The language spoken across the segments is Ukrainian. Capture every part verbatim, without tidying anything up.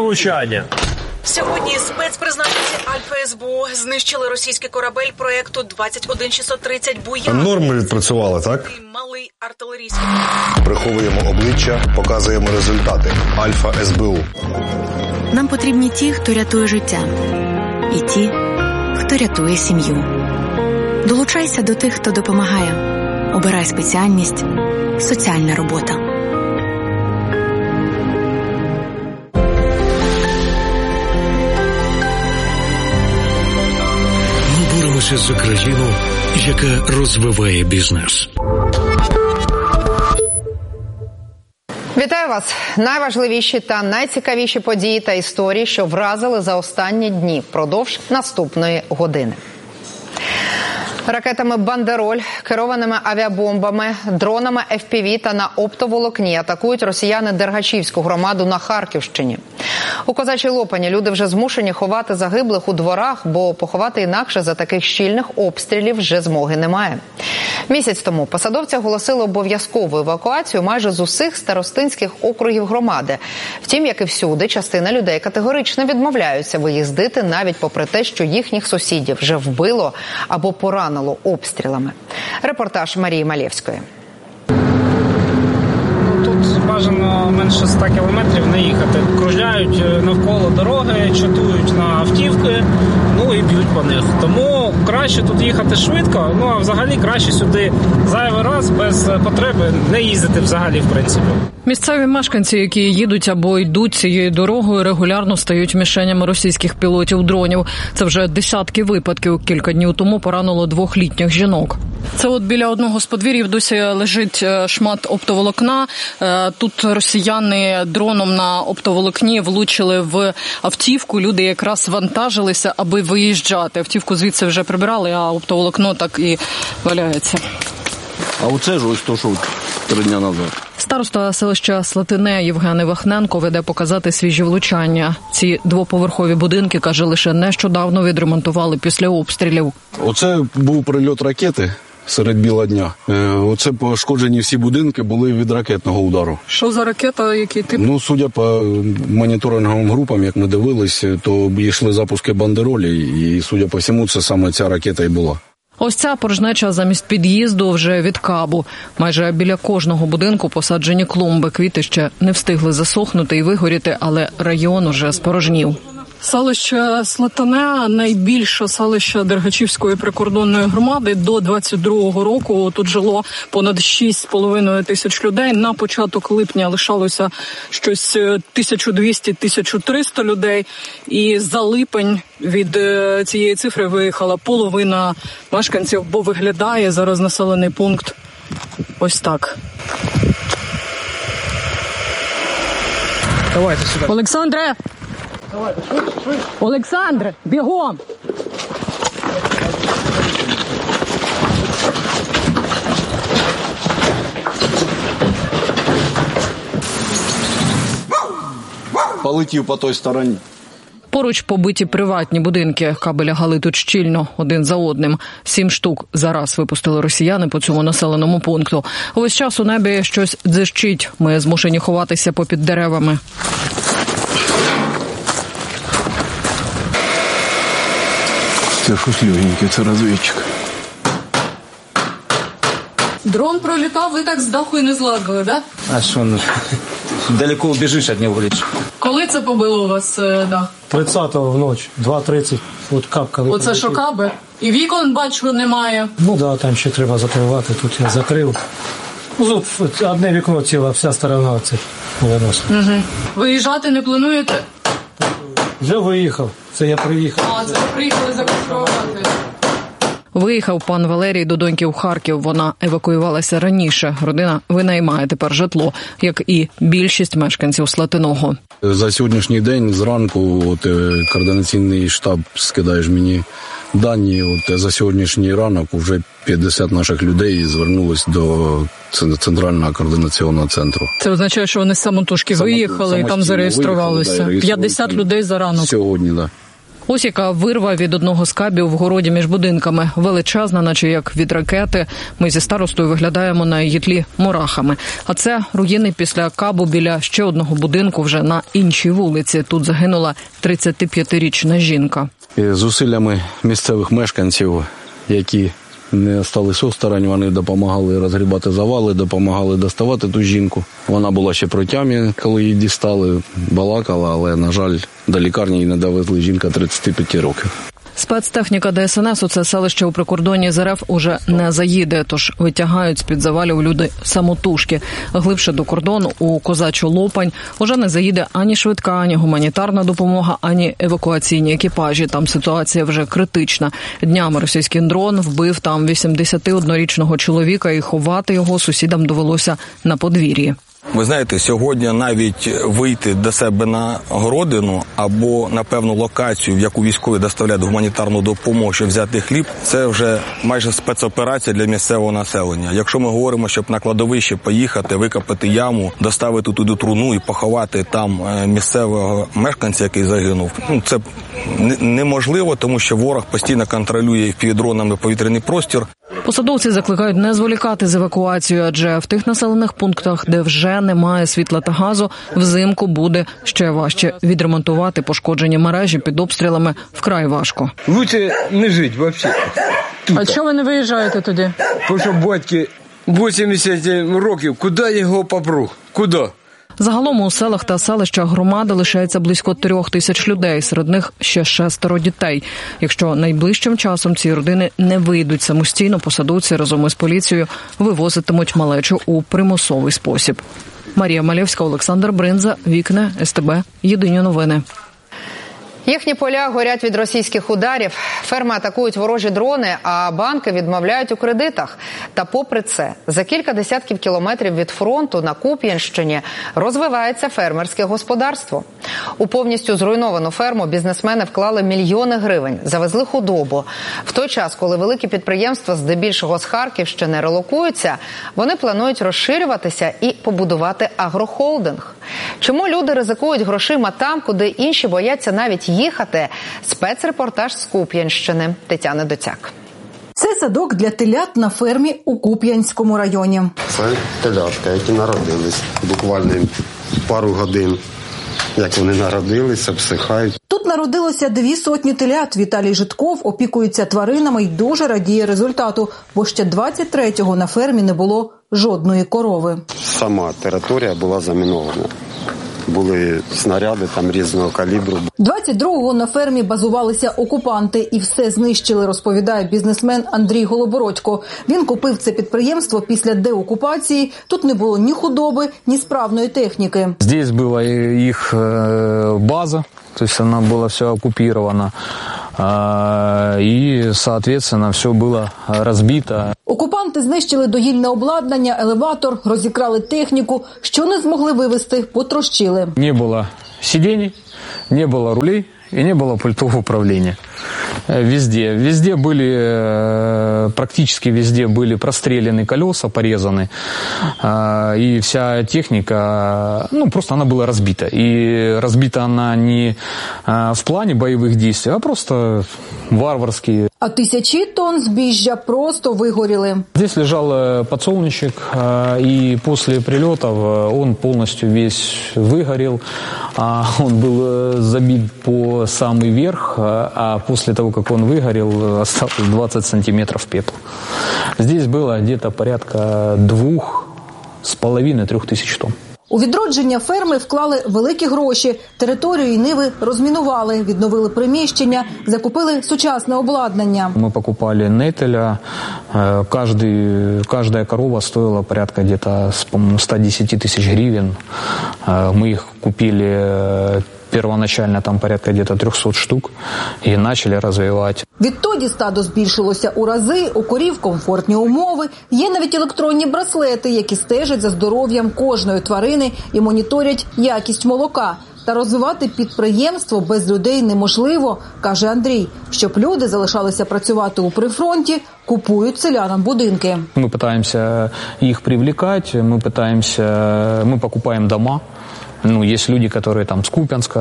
влучання. Сьогодні спецпризначенці Альфа ес бе у знищили російський корабель проєкту двадцять один шістсот тридцять «Буян». Норми відпрацювали, так? Малий артилерійський. Приховуємо обличчя, показуємо результати. Альфа ес бе у. Нам потрібні ті, хто рятує життя. І ті, хто рятує сім'ю. Долучайся до тих, хто допомагає. Обирай спеціальність «Соціальна робота». Ми боремося за країну, яка розвиває бізнес. Вітаю вас! Найважливіші та найцікавіші події та історії, що вразили за останні дні впродовж наступної години. Ракетами «Бандероль», керованими авіабомбами, дронами еф пі ві та на оптоволокні атакують росіяни Дергачівську громаду на Харківщині. У Козачій Лопані люди вже змушені ховати загиблих у дворах, бо поховати інакше за таких щільних обстрілів вже змоги немає. Місяць тому посадовці оголосили обов'язкову евакуацію майже з усіх старостинських округів громади. Втім, як і всюди, частина людей категорично відмовляються виїздити, навіть попри те, що їхніх сусідів вже вбило або поранило обстрілами. Репортаж Марії Малєвської. Тут бажано менше ста кілометрів не їхати. Кружляють навколо дороги, чатують на автівки, ну і б'ють по них. Тому краще тут їхати швидко, ну а взагалі краще сюди зайвий раз без потреби не їздити взагалі, в принципі. Місцеві мешканці, які їдуть або йдуть цією дорогою, регулярно стають мішенями російських пілотів-дронів. Це вже десятки випадків. Кілька днів тому поранило двох літніх жінок. Це от біля одного з подвір'їв досі лежить шмат оптоволокна. Тут росіяни дроном на оптоволокні влучили в автівку. Люди якраз вантажилися, аби виїжджати. Автівку звідси вже прибирали, а оптоволокно так і валяється. А оце ж ось то, що три дня назад. Староста селища Слатине Євген Івахненко веде показати свіжі влучання. Ці двоповерхові будинки, каже, лише нещодавно відремонтували після обстрілів. Оце був прильот ракети серед біла дня. Оце пошкоджені всі будинки були від ракетного удару. Що за ракета, який тип? Ну, судя по моніторинговим групам, як ми дивились, то йшли запуски бандеролі, і, судя по всьому, це саме ця ракета і була. Ось ця порожнеча замість під'їзду вже від кабу. Майже біля кожного будинку посаджені клумби. Квіти ще не встигли засохнути і вигоріти, але район уже спорожнів. Селище Слатине – найбільше селище Дергачівської прикордонної громади. До двадцять другого року тут жило понад шість з половиною тисяч людей. На початок липня лишалося щось тисяча двісті - тисяча триста людей. І за липень від цієї цифри виїхала половина мешканців, бо виглядає зараз населений пункт ось так. Давайте сюди. Олександре! Давайте, швидше, швидше. Олександре, бігом! Полетів по той стороні. Поруч побиті приватні будинки. Каби лягали тут щільно, один за одним. Сім штук зараз випустили росіяни по цьому населеному пункту. Увесь час у небі щось дзижчить. Ми змушені ховатися попід деревами. Це щось легеньке, це розвідчик. Дрон пролітав, ви так з даху і не злазили, да? А що, ну, далеко убіжиш від нього ліч. Коли це побило у вас дах? тридцятого вночі, два тридцять, от капка. Оце що каби? І вікон, бачу, немає. Ну да, там ще треба закривати, тут я закрив. Ну, тут одне вікно ціле, вся сторона це виносить. Угу. Виїжджати не плануєте? Вже виїхав, це я приїхав. А, це ви приїхали закривати. Виїхав пан Валерій до доньки в Харків. Вона евакуювалася раніше. Родина винаймає тепер житло, як і більшість мешканців Слатиного. За сьогоднішній день зранку от, координаційний штаб скидаєш мені дані. От, за сьогоднішній ранок вже п'ятдесят наших людей звернулись до центрального координаційного центру. Це означає, що вони самотужки виїхали і там зареєструвалися. п'ятдясят людей за ранок. Сьогодні, так. Да. Ось яка вирва від одного з кабів в городі між будинками. Величезна, наче як від ракети. Ми зі старостою виглядаємо на її тлі мурахами. А це руїни після кабу біля ще одного будинку вже на іншій вулиці. Тут загинула тридцятип'ятирічна жінка. Зусиллями місцевих мешканців, які не сталися осторонь, вони допомагали розгрібати завали, допомагали доставати ту жінку. Вона була ще при тямі, коли її дістали, балакала, але, на жаль, до лікарні її не довезли. Жінка тридцять п'ять років. Спецтехніка Де Ес Ен Ес у це селище у прикордонні з Ер Еф уже не заїде, тож витягають з-під завалів люди самотужки. Глибше до кордону у Козачу Лопань уже не заїде ані швидка, ані гуманітарна допомога, ані евакуаційні екіпажі. Там ситуація вже критична. Днями російський дрон вбив там вісімдесятиоднорічного чоловіка, і ховати його сусідам довелося на подвір'ї. Ви знаєте, сьогодні навіть вийти до себе на городину або на певну локацію, в яку військові доставляють гуманітарну допомогу, щоб взяти хліб, це вже майже спецоперація для місцевого населення. Якщо ми говоримо, щоб на кладовище поїхати, викопати яму, доставити туди труну і поховати там місцевого мешканця, який загинув, ну, це неможливо, тому що ворог постійно контролює впівдронами повітряний простір. Посадовці закликають не зволікати з евакуацією, адже в тих населених пунктах, де вже немає світла та газу, взимку буде ще важче. Відремонтувати пошкоджені мережі під обстрілами вкрай важко. Лучше не жити взагалі. А чого ви не виїжджаєте тоді? Тому що батьки вісімдесят років, куди його попру? Куди? Загалом у селах та селищах громади лишається близько трьох тисяч людей, серед них ще шестеро дітей. Якщо найближчим часом ці родини не вийдуть самостійно, посадовці разом із поліцією вивозитимуть малечу у примусовий спосіб. Марія Малєвська, Олександр Бринза, Вікне, Ес Те Бе, Єдині новини. Їхні поля горять від російських ударів, ферми атакують ворожі дрони, а банки відмовляють у кредитах. Та попри це, за кілька десятків кілометрів від фронту на Куп'янщині розвивається фермерське господарство. У повністю зруйновану ферму бізнесмени вклали мільйони гривень, завезли худобу. В той час, коли великі підприємства, здебільшого з Харківщини, релокуються, вони планують розширюватися і побудувати агрохолдинг. Чому люди ризикують грошима там, куди інші бояться навіть їхати? Спецрепортаж з Куп'янщини. Тетяна Доцяк. Це садок для телят на фермі у Куп'янському районі. Це телятка, які народились буквально пару годин. Як вони народилися, обсихають. Тут народилося дві сотні телят. Віталій Житков опікується тваринами і дуже радіє результату, бо ще двадцять третього на фермі не було жодної корови. Сама територія була замінована. Були снаряди там різного калібру. двадцять другого на фермі базувалися окупанти і все знищили, розповідає бізнесмен Андрій Голобородько. Він купив це підприємство після деокупації. Тут не було ні худоби, ні справної техніки. Здесь була їх база, тобто вона була все окупована. І, соответственно, все було розбито. Окупанти знищили доїльне обладнання, елеватор, розікрали техніку. Що не змогли вивезти, потрощили. Не було сидінь, не було рулей и не было пультов управления. Везде. Везде были, практически везде были простреляны колеса, порезаны. И вся техника, ну, просто она была разбита. И разбита она не в плане боевых действий, а просто варварски. А тисячі тонн збіжжя просто вигоріли. Здесь лежал подсолнечник, и после прилетов он полностью весь выгорел. Он был забит по самый верх, а после того, как он выгорел, осталось двадцать сантиметров пепла. Здесь было где-то порядка двух с половиной трех тысяч тонн. У відродження ферми вклали великі гроші. Територію і ниви розмінували, відновили приміщення, закупили сучасне обладнання. Мы покупали нетеля. Каждый, каждая корова стоила порядка где-то, по-моему, сто десять тысяч гривен. Мы их купили первоначально там порядка где-то триста штук і почали розвивати. Відтоді стадо збільшилося у рази, у корів комфортні умови. Є навіть електронні браслети, які стежать за здоров'ям кожної тварини і моніторять якість молока. Та розвивати підприємство без людей неможливо, каже Андрій. Щоб люди залишалися працювати у прифронті, купують селянам будинки. Ми намагаємося їх привлекати, ми намагаємося, ми покупаємо дома. Ну, есть люди, которые там с Купянска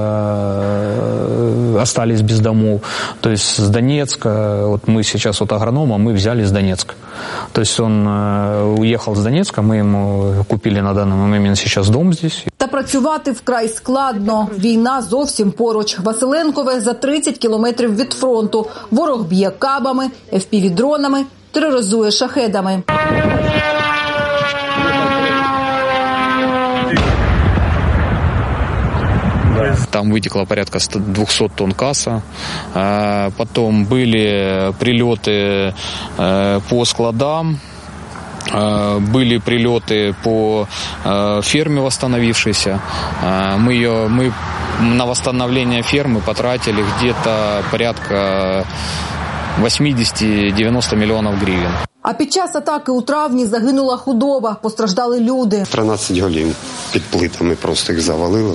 остались без домов, то есть с Донецка. Вот мы сейчас вот агронома мы взяли с Донецка. То есть он уехал с Донецка, мы ему купили на данный момент сейчас дом здесь. Та працювати вкрай складно. Війна зовсім поруч. Василенкове за тридцять кілометрів від фронту. Ворог б'є кабами, еф пі ві-дронами, тероризує шахедами. Там вытекло порядка двухсот тонн касса. Потом были прилеты по складам. Были прилеты по ферме восстановившейся. Мы, ее, мы на восстановление фермы потратили где-то порядка восемьдесят-девяносто миллионов гривен. А під час атаки у травні загинула худоба, постраждали люди. тринадцять голів під плитами просто їх завалили.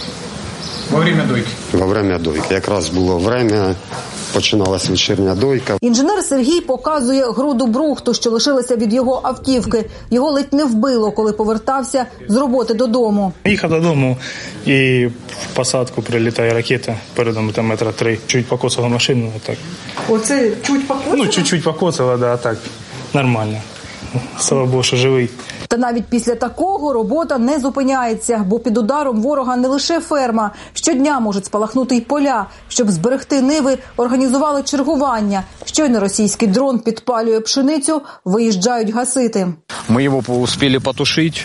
Во время дойки? Во время дойки. Якраз було время, починалась вечірня дойка. Інженер Сергій показує груду брухту, що лишилася від його автівки. Його ледь не вбило, коли повертався з роботи додому. Їхав додому і в посадку прилітає ракета, передом там метра три. Чуть покоцала машину, а так. Оце чуть покоцала? Ну, чуть-чуть покоцала, да, а так нормально. Слава Богу, що живий. Та навіть після такого робота не зупиняється, бо під ударом ворога не лише ферма. Щодня можуть спалахнути й поля. Щоб зберегти ниви, організували чергування. Щойно російський дрон підпалює пшеницю, виїжджають гасити. Мы его успели потушить.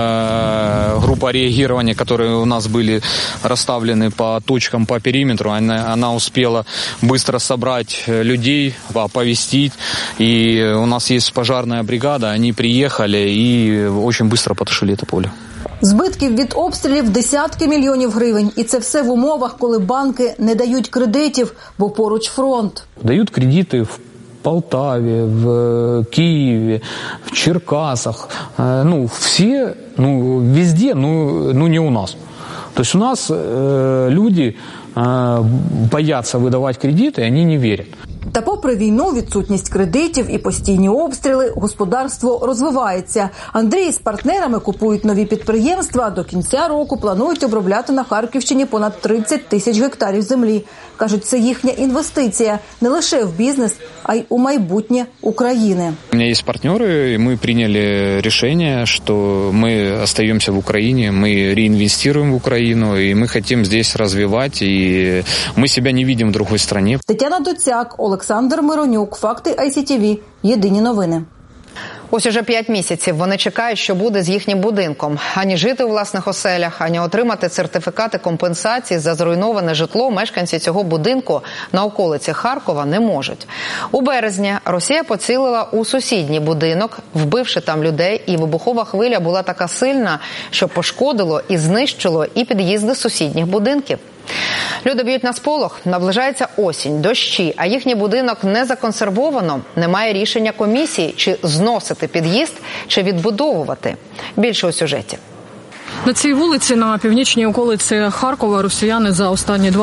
Группа реагирования, которые у нас были расставлены по точкам по периметру, она, она успела быстро собрать людей, оповестить. И у нас есть пожарная бригада, они приехали и очень быстро потушили это поле. Збитків від обстрілів десятки мільйонів гривень. І це все в умовах, коли банки не дають кредитів, бо поруч фронт. Дают кредиты в Полтаве, в Киеве, в Черкасах. Ну, все, ну, везде, ну, ну не у нас. То есть у нас э, люди э, боятся выдавать кредиты, и они не верят. Та попри війну, відсутність кредитів і постійні обстріли, господарство розвивається. Андрій з партнерами купують нові підприємства. До кінця року планують обробляти на Харківщині понад тридцять тисяч гектарів землі. Кажуть, це їхня інвестиція не лише в бізнес, а й у майбутнє України. У меня есть партнеры, и мы приняли решение, что мы остаемся в Украине, мы реинвестируем в Украину, и мы хотим здесь развивать, и мы себя не видим в другой стране. Тетяна Доцяк, Олександр Миронюк, Факти ай сі ті ві. Єдині новини. Ось уже п'ять місяців вони чекають, що буде з їхнім будинком. Ані жити у власних оселях, ані отримати сертифікати компенсації за зруйноване житло мешканці цього будинку на околиці Харкова не можуть. У березні Росія поцілила у сусідній будинок, вбивши там людей, і вибухова хвиля була така сильна, що пошкодило і знищило і під'їзди сусідніх будинків. Люди б'ють на сполох, наближається осінь, дощі, а їхній будинок не законсервовано, немає рішення комісії, чи зносити під'їзд, чи відбудовувати. Більше у сюжеті. На цій вулиці на північній околиці Харкова росіяни за останні два